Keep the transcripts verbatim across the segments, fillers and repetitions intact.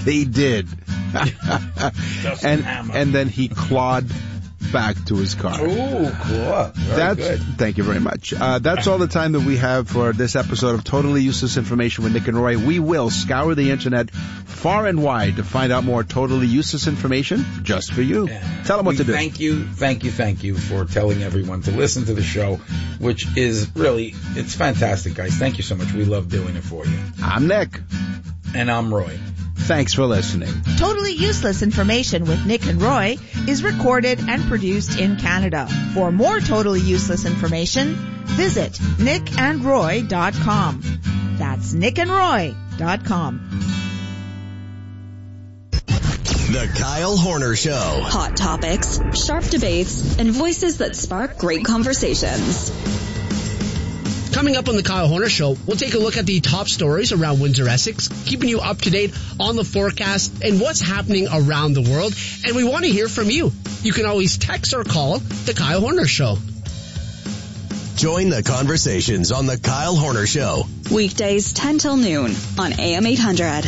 They did. and and then he clawed back to his car. Oh, cool. Very that's, good. Thank you very much. Uh, that's all the time that we have for this episode of Totally Useless Information with Nick and Roy. We will scour the internet far and wide to find out more totally useless information just for you. Yeah. Tell them what we to do. Thank you, thank you, thank you for telling everyone to listen to the show, which is really, it's fantastic, guys. Thank you so much. We love doing it for you. I'm Nick. And I'm Roy. Thanks for listening. Totally Useless Information with Nick and Roy is recorded and produced in Canada. For more totally useless information, visit nick and roy dot com. That's nick and roy dot com. The Kyle Horner Show. Hot topics, sharp debates, and voices that spark great conversations. Coming up on the Kyle Horner Show, we'll take a look at the top stories around Windsor, Essex, keeping you up to date on the forecast and what's happening around the world. And we want to hear from you. You can always text or call the Kyle Horner Show. Join the conversations on the Kyle Horner Show. Weekdays ten till noon on A M eight hundred.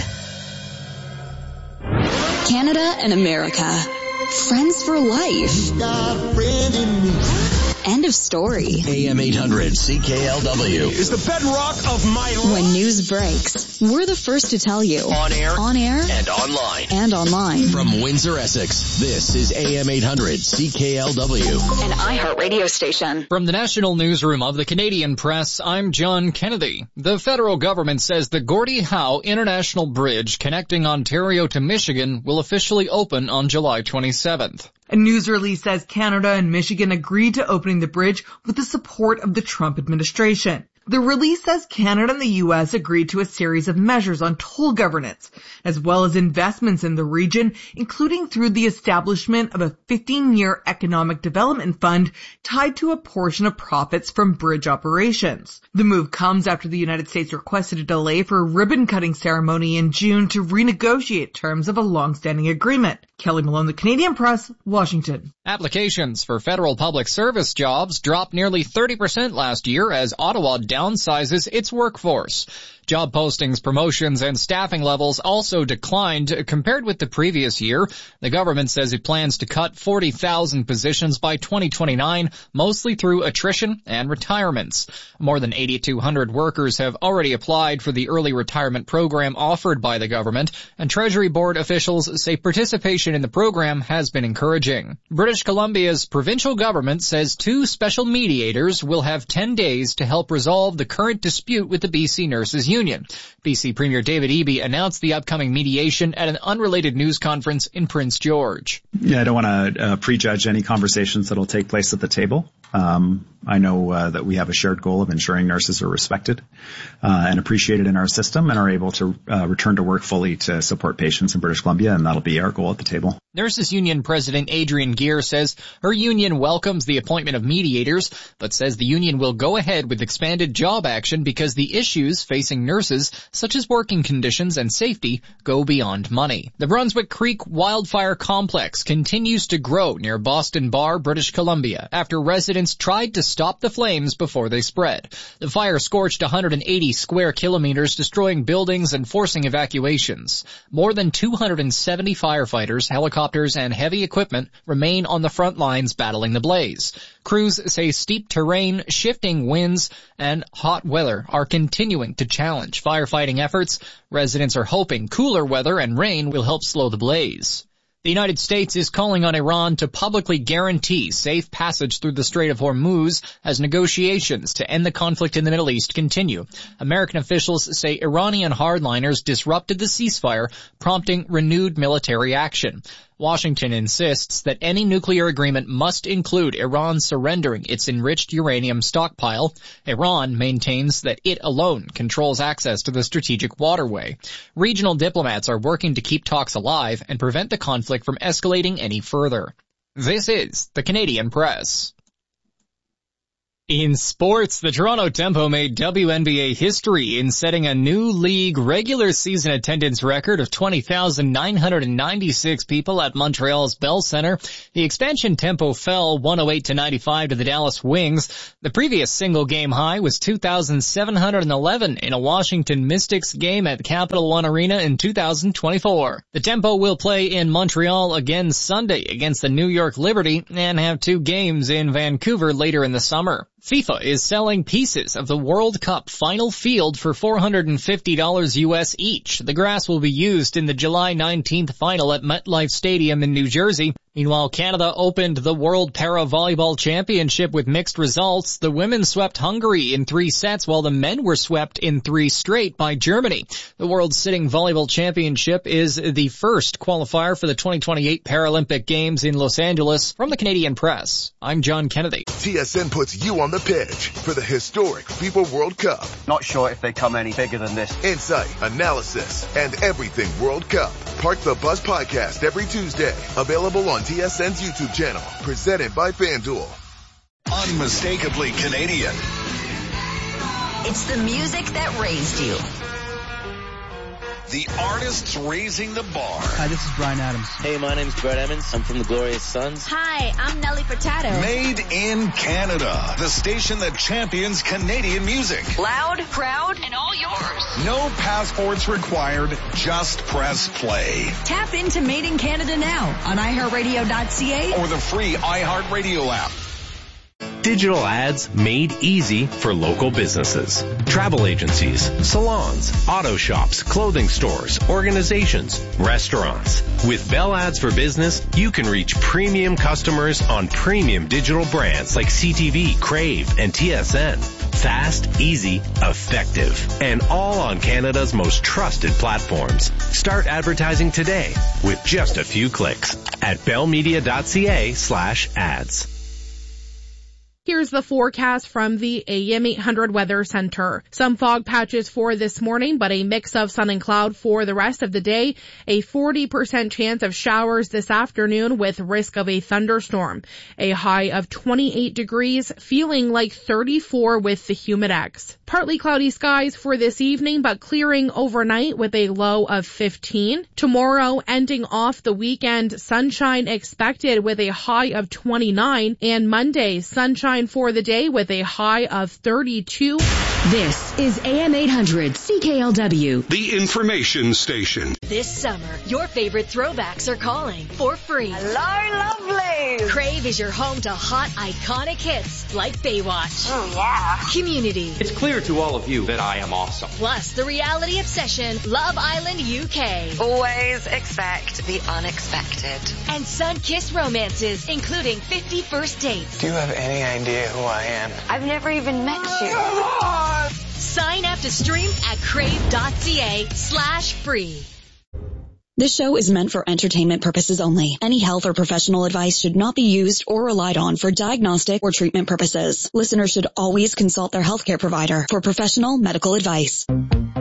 Canada and America. Friends for life. End of story. A M eight hundred C K L W is the bedrock of my life. When news breaks, we're the first to tell you. On air. On air. And online. And online. From Windsor, Essex, this is A M eight hundred C K L W. An iHeart radio station. From the National Newsroom of the Canadian Press, I'm John Kennedy. The federal government says the Gordie Howe International Bridge connecting Ontario to Michigan will officially open on July twenty-seventh. A news release says Canada and Michigan agreed to opening the bridge with the support of the Trump administration. The release says Canada and the U S agreed to a series of measures on toll governance, as well as investments in the region, including through the establishment of a fifteen-year economic development fund tied to a portion of profits from bridge operations. The move comes after the United States requested a delay for a ribbon-cutting ceremony in June to renegotiate terms of a long-standing agreement. Kelly Malone, The Canadian Press, Washington. Applications for federal public service jobs dropped nearly thirty percent last year as Ottawa downsizes its workforce. Job postings, promotions, and staffing levels also declined compared with the previous year. The government says it plans to cut forty thousand positions by twenty twenty-nine, mostly through attrition and retirements. More than eighty-two hundred workers have already applied for the early retirement program offered by the government, and Treasury Board officials say participation in the program has been encouraging. British Columbia's provincial government says two special mediators will have ten days to help resolve the current dispute with the B C Nurses Union. B C Premier David Eby announced the upcoming mediation at an unrelated news conference in Prince George. Yeah, I don't want to uh, prejudge any conversations that will take place at the table. Um, I know uh, that we have a shared goal of ensuring nurses are respected uh, and appreciated in our system and are able to uh, return to work fully to support patients in British Columbia, and that'll be our goal at the table. Nurses Union President Adrian Gear says her union welcomes the appointment of mediators, but says the union will go ahead with expanded job action because the issues facing nurses, such as working conditions and safety, go beyond money. The Brunswick Creek Wildfire Complex continues to grow near Boston Bar, British Columbia, after residents tried to stop the flames before they spread. The fire scorched one hundred eighty square kilometers, destroying buildings and forcing evacuations. More than two hundred seventy firefighters, helicopters, and heavy equipment remain on the front lines battling the blaze. Crews say steep terrain, shifting winds, and hot weather are continuing to challenge firefighting efforts. Residents are hoping cooler weather and rain will help slow the blaze. The United States is calling on Iran to publicly guarantee safe passage through the Strait of Hormuz as negotiations to end the conflict in the Middle East continue. American officials say Iranian hardliners disrupted the ceasefire, prompting renewed military action. Washington insists that any nuclear agreement must include Iran surrendering its enriched uranium stockpile. Iran maintains that it alone controls access to the strategic waterway. Regional diplomats are working to keep talks alive and prevent the conflict from escalating any further. This is the Canadian Press. In sports, the Toronto Tempo made W N B A history in setting a new league regular season attendance record of twenty thousand nine hundred ninety-six people at Montreal's Bell Center. The expansion Tempo fell one oh eight to ninety-five to the Dallas Wings. The previous single game high was two thousand seven hundred eleven in a Washington Mystics game at Capital One Arena in two thousand twenty-four. The Tempo will play in Montreal again Sunday against the New York Liberty and have two games in Vancouver later in the summer. FIFA is selling pieces of the World Cup final field for four hundred fifty dollars U S each. The grass will be used in the July nineteenth final at MetLife Stadium in New Jersey. Meanwhile, Canada opened the World Para Volleyball Championship with mixed results. The women swept Hungary in three sets while the men were swept in three straight by Germany. The World Sitting Volleyball Championship is the first qualifier for the twenty twenty-eight Paralympic Games in Los Angeles. From the Canadian Press, I'm John Kennedy. T S N puts you on the pitch for the historic FIFA World Cup. Not sure if they come any bigger than this. Insight, analysis, and everything World Cup. Park the Bus Podcast every Tuesday. Available on T S N's YouTube channel. Presented by FanDuel. Unmistakably Canadian. It's the music that raised you. The artists raising the bar. Hi, this is Bryan Adams. Hey, my name's Brett Emmons. I'm from the Glorious Sons. Hi, I'm Nelly Furtado. Made in Canada. The station that champions Canadian music. Loud, proud, and all yours. No passports required. Just press play. Tap into Made in Canada now on i heart radio dot c a or the free iHeartRadio app. Digital ads made easy for local businesses. Travel agencies, salons, auto shops, clothing stores, organizations, restaurants. With Bell Ads for Business, you can reach premium customers on premium digital brands like C T V, Crave, and T S N. Fast, easy, effective, and all on Canada's most trusted platforms. Start advertising today with just a few clicks at bell media dot c a slash ads. Here's the forecast from the A M eight hundred Weather Center. Some fog patches for this morning, but a mix of sun and cloud for the rest of the day. A forty percent chance of showers this afternoon with risk of a thunderstorm. A high of twenty-eight degrees, feeling like thirty-four with the Humidex. Partly cloudy skies for this evening, but clearing overnight with a low of fifteen. Tomorrow, ending off the weekend, sunshine expected with a high of twenty-nine. And Monday, sunshine for the day with a high of thirty-two. This is A M eight hundred C K L W, the information station. This summer, your favorite throwbacks are calling for free. Hello, lovely. Crave is your home to hot, iconic hits like Baywatch. Oh, yeah. Community. It's clear to all of you that I am awesome. Plus, the reality obsession, Love Island U K. Always expect the unexpected. And sun-kissed romances, including fifty First Dates. Do you have any idea who I am? I've never even met you. Sign up to stream at crave.ca slash free. This show is meant for entertainment purposes only. Any health or professional advice should not be used or relied on for diagnostic or treatment purposes. Listeners should always consult their healthcare provider for professional medical advice.